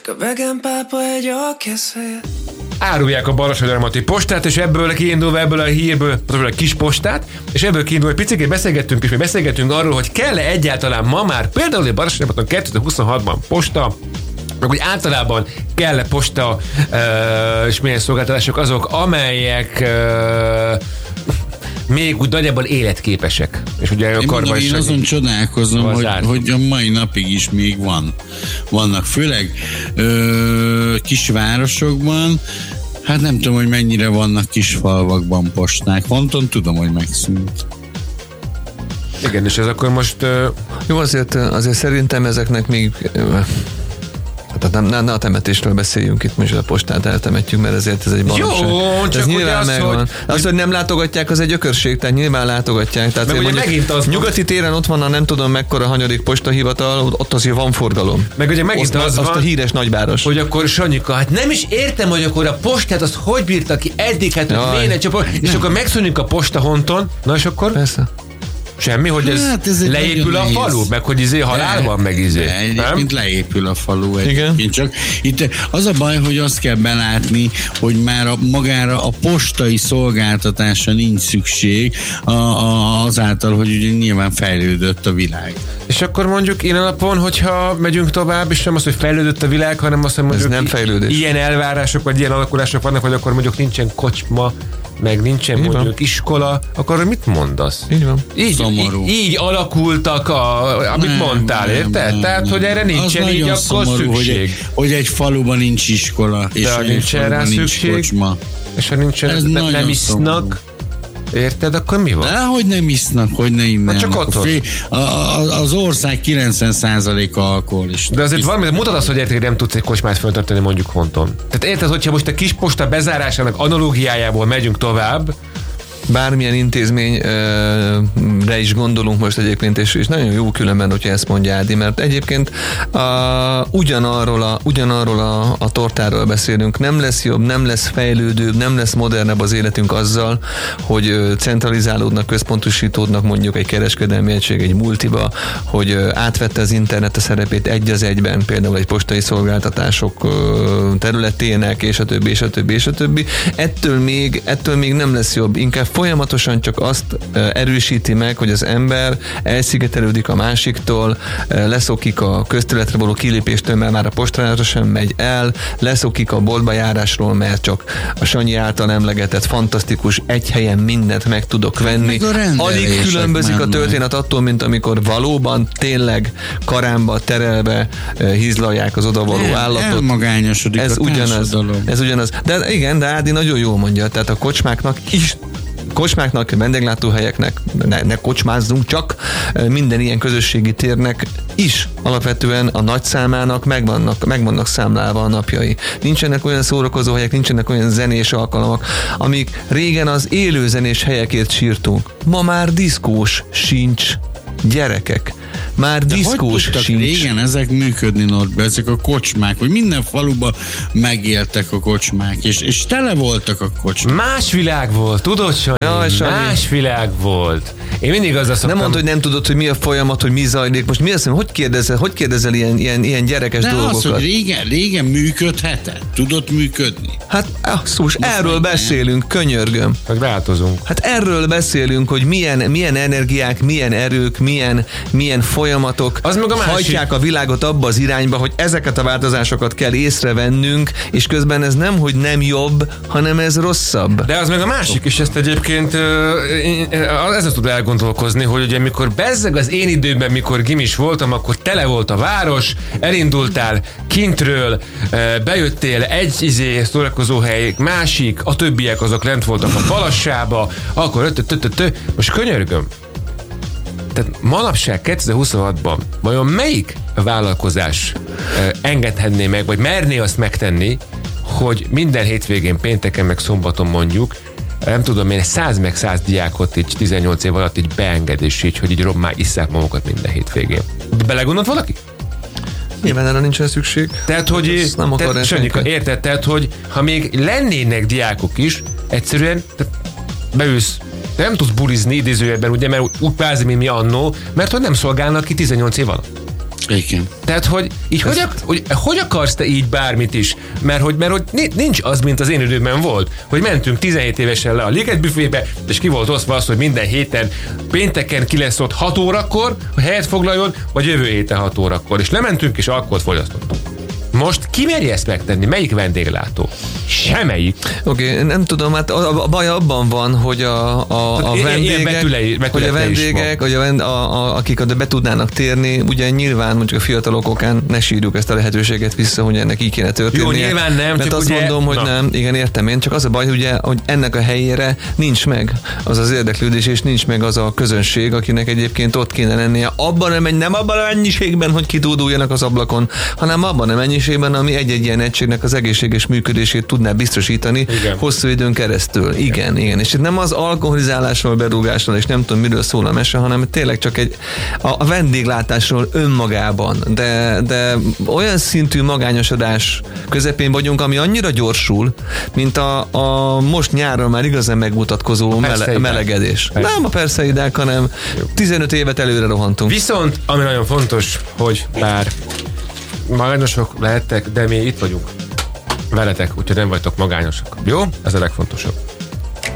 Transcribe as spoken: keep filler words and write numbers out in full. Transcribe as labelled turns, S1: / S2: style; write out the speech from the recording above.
S1: Árulják a Balassagyarmati postát, és ebből kiindulva, ebből a hírből, ebből a kis postát, és ebből kiindulva, hogy picikét beszélgettünk, és mi beszélgettünk arról, hogy kell-e egyáltalán ma már például a Balassagyarmaton kétezer-huszonhatban posta, meg úgy általában kell-e posta, uh, és milyen szolgáltatások azok, amelyek uh, még úgy nagyjából életképesek. És ugye
S2: én mondom, én azon csodálkozom, hogy, hogy a mai napig is még van. Vannak, főleg ö, kisvárosokban, hát nem tudom, hogy mennyire vannak kisfalvakban posták. Honton tudom, hogy megszűnt.
S1: Igen, és ez akkor most... Uh,
S3: jó, azért, azért szerintem ezeknek még... Uh, Tehát nem, ne a temetésről beszéljünk itt, most a postát eltemetjük, mert ezért ez egy baromság.
S1: Jó, csak
S3: ez nyilván
S1: az,
S3: megvan.
S1: hogy...
S3: Az, hogy nem látogatják, az egy ökörség, tehát nyilván látogatják. Tehát
S1: meg ugye megint az
S3: nyugati van... téren ott van a nem tudom mekkora hanyadik postahivatal, ott azért van forgalom.
S1: Meg ugye megint
S3: azt,
S1: az
S3: azt
S1: van,
S3: a híres nagyváros.
S1: hogy akkor Sanyika, hát nem is értem, hogy akkor a postát azt hogy bírta ki eddig, hát hogy miért csak, és akkor megszűnik a postahonton, na és akkor?
S3: Persze.
S1: Semmi, hogy ez, hát ez leépül a falu, nehéz. Meg hogy izé halálban, meg izé.
S2: De egyébként leépül a falu egyébként, csak itt az a baj, hogy azt kell belátni, hogy már a, magára a postai szolgáltatásra nincs szükség a, a, azáltal, hogy ugye nyilván fejlődött a világ.
S1: És akkor mondjuk én alapon, hogyha megyünk tovább, és nem az, hogy fejlődött a világ, hanem azt, hogy mondjuk
S3: nem fejlődés.
S1: Ilyen elvárások, vagy ilyen alakulások vannak, hogy akkor mondjuk nincsen kocsma, meg nincsen így mondjuk van. Iskola, akkor mit mondasz?
S3: Így van.
S1: Így, így, így alakultak, a, amit nem, mondtál, nem, érted? Nem, Tehát, nem. hogy erre nincsen így akkor szomorú,
S2: szükség. Hogy, hogy egy faluban nincs iskola, és
S1: de nincsen rá
S2: nincs
S1: szükség,
S2: kocsma.
S1: És ha nincsen, nem, nem isznak, érted, akkor mi van?
S2: De hogy nem isznak, hogy ne innen.
S1: Csak otthon.
S2: Az ország kilencven százaléka alkoholista.
S1: De azért valami, mutat azt, hogy érted, hogy nem tudsz egy kocsmát föltartani mondjuk Honton. Tehát érted, hogyha most a kis posta bezárásának analógiájából megyünk tovább,
S3: bármilyen intézményre is gondolunk most egyébként, és, és nagyon jó különben, hogyha ezt mondja Ádi, mert egyébként a, ugyanarról, a, ugyanarról a, a tortáról beszélünk. Nem lesz jobb, nem lesz fejlődőbb, nem lesz modernebb az életünk azzal, hogy centralizálódnak, központosítódnak mondjuk egy kereskedelmi egység, egy multiba, hogy átvette az internet a szerepét egy az egyben, például egy postai szolgáltatások területének, és a többi, és a többi, és a többi. Ettől még, ettől még nem lesz jobb. Inkább folyamatosan csak azt erősíti meg, hogy az ember elszigetelődik a másiktól, leszokik a közterületre való kilépéstől, mert már a postára sem megy el, leszokik a boltba járásról, mert csak a Sanyi által emlegetett fantasztikus egy helyen mindent meg tudok venni. Alig különbözik a történet attól, mint amikor valóban tényleg karámba terelve hízlalják az odavaló
S2: El,
S3: állatot.
S2: Elmagányosodik
S3: ez
S2: a
S3: ugyanaz, ez ugyanaz. De igen, de Ádi nagyon jól mondja, tehát a kocsmáknak is kocsmáknak, vendéglátóhelyeknek, ne, ne kocsmázzunk csak, minden ilyen közösségi térnek is alapvetően a nagy számának megvannak, megvannak számlálva a napjai. Nincsenek olyan szórakozó helyek, nincsenek olyan zenés alkalmak, amik régen az élő zenés helyekért sírtunk. Ma már diszkós sincs, gyerekek. Már
S2: de
S3: diszkós sincs.
S2: Régen ezek működni, Nordbe, ezek a kocsmák, hogy minden faluban megéltek a kocsmák, és, és tele voltak a kocsmák.
S1: Más világ volt, tudod, Sanyi? Jaj, Sanyi. Más világ volt. Én mindig azzal szoktam...
S3: Nem mondod, hogy nem tudod, hogy mi a folyamat, hogy mi zajlik. Most mi azt mondom, hogy kérdezel, hogy kérdezel ilyen, ilyen, ilyen gyerekes
S2: de
S3: dolgokat?
S2: De az, hogy régen, régen működhetett, tudott működni.
S3: Hát, szus, erről beszélünk, könyörgöm.
S1: Meg változunk.
S3: Hát erről beszélünk, hogy milyen, milyen energiák, milyen erők, milyen, milyen folyamatok
S1: az meg a
S3: hajtják a világot abba az irányba, hogy ezeket a változásokat kell észrevennünk, és közben ez nem, hogy nem jobb, hanem ez rosszabb.
S1: De az meg a másik, és ezt egyébként ez tud elgondolkozni, hogy ugye mikor bezzeg az én időben, mikor gimis voltam, akkor tele volt a város, elindultál kintről, bejöttél egy izé szórakozóhely, másik, a többiek azok lent voltak a Balassába, akkor ötötötötö, most könyörgöm. Tehát manapság kétezer-huszonhatban vajon melyik vállalkozás engedhetné meg, vagy merné azt megtenni, hogy minden hétvégén, pénteken, meg szombaton mondjuk, nem tudom én, száz meg száz diákot így tizennyolc év alatt így beenged, és így, hogy így rommá isszák magukat minden hétvégén. De belegondolt valaki?
S3: Nyilván erre nincsen szükség.
S1: Tehát, hogy
S3: nem
S1: tehát, Sanyika, érted? Tehát, hogy ha még lennének diákok is, egyszerűen tehát beülsz, de nem tudsz bulizni idézőjelben, ugye, mert úgy kvázi, mint mi annó, mert hogy nem szolgálnak ki tizennyolc év alatt.
S2: Igen.
S1: Tehát, hogy így hogy, ak- hogy, hogy akarsz te így bármit is? Mert hogy, mert hogy nincs az, mint az én időben volt, hogy mentünk tizenhét évesen le a Liget büfébe, és ki volt osztva az, hogy minden héten pénteken ki lesz ott hat órakor, hogy helyet foglaljon, vagy jövő héten hat órakor. És lementünk, és alkoholt fogyasztottunk. Most ki meri ezt megtenni? Melyik vendéglátó? Semmelyik.
S3: Oké, okay, nem tudom, hát a, a baj abban van, hogy a, a, a vendégek, betülei, hogy a vendégek, hogy a vend, a, a, akik oda be tudnának térni, ugye nyilván mondjuk a fiatalok okán ne sírjuk ezt a lehetőséget vissza, hogy ennek így kéne történnie.
S1: Jó, nyilván nem.
S3: Mert azt ugye, mondom, hogy na. nem, igen, értem én, csak az a baj, ugye, hogy ennek a helyére nincs meg az az érdeklődés, és nincs meg az a közönség, akinek egyébként ott kéne lennie. Abban nem, nem abban a mennyiségben, hogy kidúduljanak az ablakon, hanem abban a mennyiségben, ami egy-egy ilyen egységnek az egészséges működését tudná biztosítani igen. hosszú időn keresztül. Igen, igen. igen. És itt nem az alkoholizálásról, berúgásról, és nem tudom, miről szól a mese, hanem tényleg csak egy a, a vendéglátásról önmagában. De, de olyan szintű magányosodás közepén vagyunk, ami annyira gyorsul, mint a, a most nyáron már igazán megmutatkozó mele, melegedés. Persze. Nem a perszeidák, hanem tizenöt évet előre rohantunk.
S1: Viszont, ami nagyon fontos, hogy bár magányosok lehettek, de mi itt vagyunk veletek, úgyhogy nem vagytok magányosak. Jó? Ez a legfontosabb.